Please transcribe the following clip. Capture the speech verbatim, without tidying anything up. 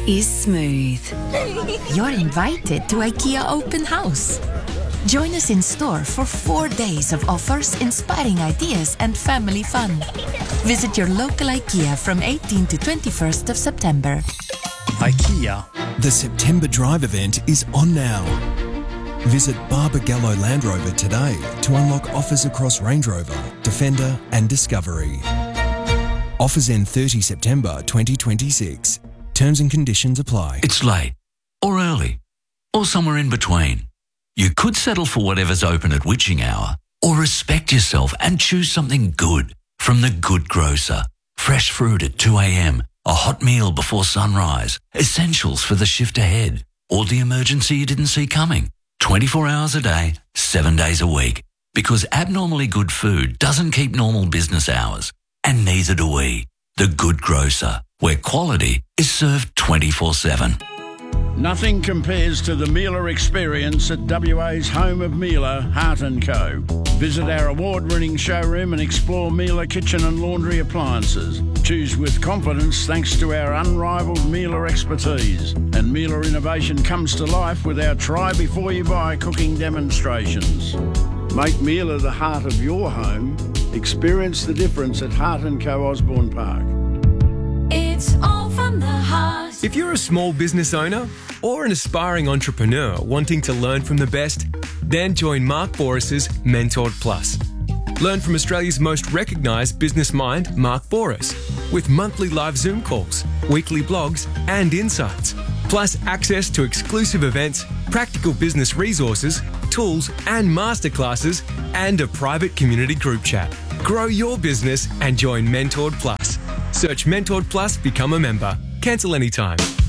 is smooth. You're invited to IKEA Open House. Join us in store for four days of offers, inspiring ideas and family fun. Visit your local IKEA from eighteenth to twenty-first of September. IKEA. The September Drive event is on now. Visit Barbagallo Land Rover today to unlock offers across Range Rover, Defender and Discovery. Offers end thirtieth September twenty twenty-six. Terms and conditions apply. It's late, or early, or somewhere in between. You could settle for whatever's open at witching hour, or respect yourself and choose something good from The Good Grocer. Fresh fruit at two a.m, a hot meal before sunrise, essentials for the shift ahead, or the emergency you didn't see coming. twenty-four hours a day, seven days a week. Because abnormally good food doesn't keep normal business hours, and neither do we. The Good Grocer, where quality is served twenty-four seven. Nothing compares to the Miele experience at W A's home of Miele, Hart and Co. Visit our award-winning showroom and explore Miele kitchen and laundry appliances. Choose with confidence thanks to our unrivaled Miele expertise. And Miele innovation comes to life with our try before you buy cooking demonstrations. Make Miele the heart of your home. Experience the difference at Hart and Co Osborne Park. It's all from the heart. If you're a small business owner or an aspiring entrepreneur wanting to learn from the best, then join Mark Boris's Mentored Plus. Learn from Australia's most recognised business mind, Mark Boris, with monthly live Zoom calls, weekly blogs and insights, plus access to exclusive events, practical business resources, tools and masterclasses, and a private community group chat. Grow your business and join Mentored Plus. Search Mentored Plus, become a member. Cancel anytime.